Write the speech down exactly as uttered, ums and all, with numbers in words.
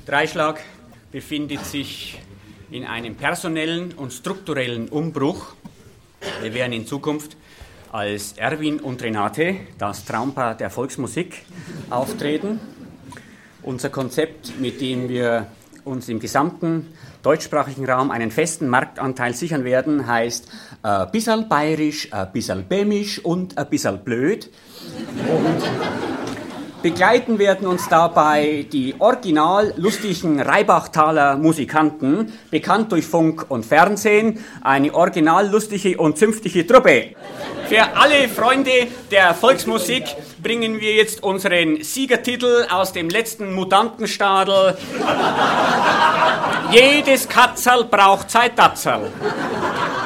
Dreischlag befindet sich in einem personellen und strukturellen Umbruch. Wir werden in Zukunft als Erwin und Renate, das Traumpaar der Volksmusik, auftreten. Unser Konzept, mit dem wir uns im gesamten deutschsprachigen Raum einen festen Marktanteil sichern werden, heißt ein bisserl bayerisch, ein bisserl bämisch und ein bisserl blöd. Und begleiten werden uns dabei die original lustigen Reibachtaler Musikanten, bekannt durch Funk und Fernsehen, eine original lustige und zünftige Truppe. Für alle Freunde der Volksmusik bringen wir jetzt unseren Siegertitel aus dem letzten Mutantenstadel. Jedes Katzerl braucht sein Datzerl.